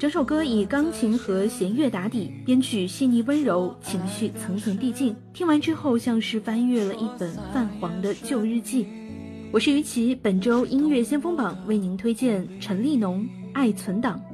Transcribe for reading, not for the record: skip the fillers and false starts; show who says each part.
Speaker 1: 整首歌以钢琴和弦乐打底，编曲细腻温柔，情绪层层递进，听完之后像是翻阅了一本泛黄的旧日记。我是于琦，本周音乐先锋榜为您推荐陈立农《爱存档》。